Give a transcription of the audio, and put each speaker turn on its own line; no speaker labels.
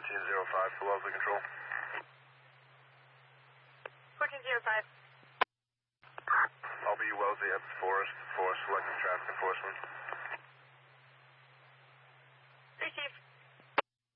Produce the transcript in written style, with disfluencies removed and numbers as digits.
1405 for Wellesley Control.
1405.
I'll be Wellesley at Forest for selecting traffic enforcement.